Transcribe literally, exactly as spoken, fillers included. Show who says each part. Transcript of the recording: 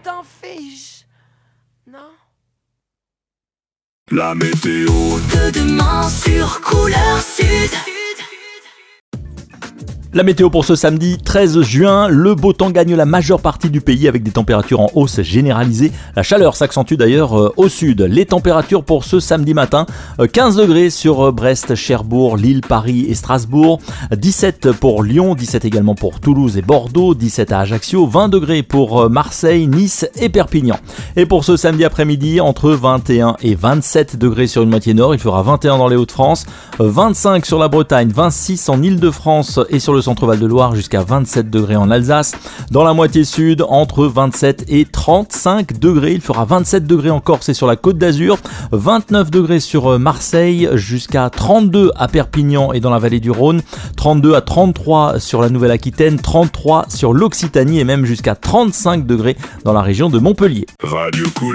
Speaker 1: t'en fiches, non?
Speaker 2: La météo
Speaker 3: de demain sur Couleur Sud.
Speaker 4: La météo pour ce samedi treize juin, le beau temps gagne la majeure partie du pays avec des températures en hausse généralisée. La chaleur s'accentue d'ailleurs euh, au sud. Les températures pour ce samedi matin, euh, quinze degrés sur euh, Brest, Cherbourg, Lille, Paris et Strasbourg, dix-sept pour Lyon, dix-sept également pour Toulouse et Bordeaux, dix-sept à Ajaccio, vingt degrés pour euh, Marseille, Nice et Perpignan. Et pour ce samedi après-midi, entre vingt et un et vingt-sept degrés sur une moitié nord, il fera vingt et un dans les Hauts-de-France, euh, vingt-cinq sur la Bretagne, vingt-six en Île-de-France et sur le centre-Val de Loire jusqu'à vingt-sept degrés en Alsace. Dans la moitié sud, entre vingt-sept et trente-cinq degrés. Il fera vingt-sept degrés en Corse et sur la Côte d'Azur, vingt-neuf degrés sur Marseille, jusqu'à trente-deux à Perpignan et dans la vallée du Rhône, trente-deux à trente-trois sur la Nouvelle-Aquitaine, trente-trois sur l'Occitanie et même jusqu'à trente-cinq degrés dans la région de Montpellier.
Speaker 2: Radio Couleur.